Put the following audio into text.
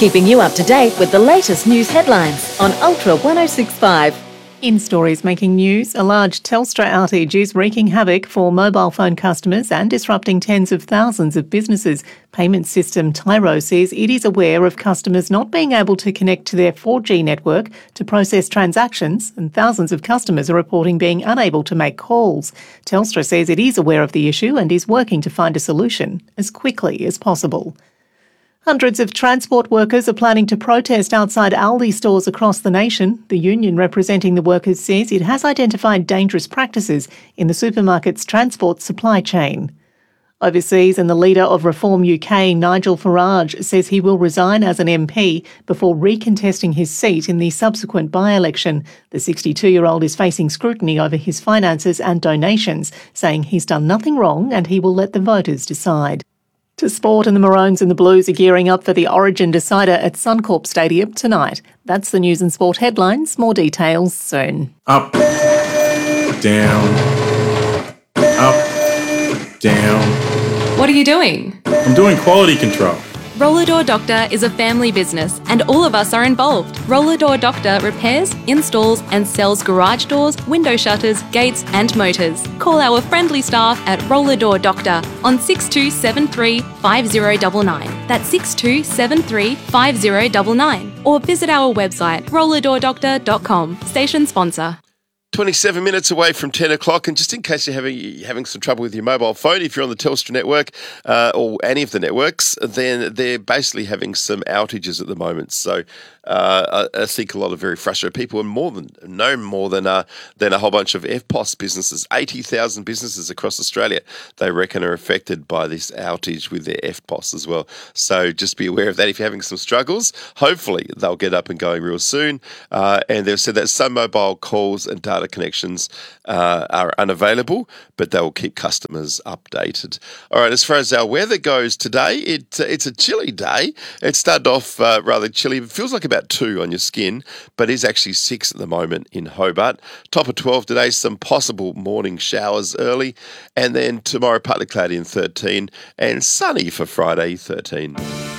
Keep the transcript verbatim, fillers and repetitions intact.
keeping you up to date with the latest news headlines on Ultra one oh six point five. In stories making news, a large Telstra outage is wreaking havoc for mobile phone customers and disrupting tens of thousands of businesses. Payment system Tyro says it is aware of customers not being able to connect to their four G network to process transactions, and thousands of customers are reporting being unable to make calls. Telstra says it is aware of the issue and is working to find a solution as quickly as possible. Hundreds of transport workers are planning to protest outside Aldi stores across the nation. The union representing the workers says it has identified dangerous practices in the supermarket's transport supply chain. Overseas, and the leader of Reform U K, Nigel Farage, says he will resign as an M P before recontesting his seat in the subsequent by-election. The sixty-two-year-old is facing scrutiny over his finances and donations, saying he's done nothing wrong and he will let the voters decide. To sport, and the Maroons and the Blues are gearing up for the Origin decider at Suncorp Stadium tonight. That's the news and sport headlines. More details soon. Up, down, up, down. What are you doing? I'm doing quality control. Roller Door Doctor is a family business and all of us are involved. Roller Door Doctor repairs, installs and sells garage doors, window shutters, gates and motors. Call our friendly staff at Roller Door Doctor on six two seven three, five zero nine nine. That's six two seven three, five zero nine nine. Or visit our website roller door doctor dot com. Station sponsor. twenty-seven minutes away from ten o'clock, and just in case you're having, you're having some trouble with your mobile phone, if you're on the Telstra network uh, or any of the networks, then they're basically having some outages at the moment. So uh, I, I think a lot of very frustrated people, and more than no more than uh, than a whole bunch of F P O S businesses, eighty thousand businesses across Australia, they reckon are affected by this outage with their F P O S as well. So just be aware of that if you're having some struggles. Hopefully they'll get up and going real soon. Uh, and they've said that some mobile calls and data connections uh, are unavailable, but they will keep customers updated. All right, as far as our weather goes today, it uh, it's a chilly day. It started off uh, rather chilly. It feels like about two on your skin, but is actually six at the moment in Hobart. Top of twelve today, some possible morning showers early, and then tomorrow partly cloudy and thirteen, and sunny for Friday, thirteen.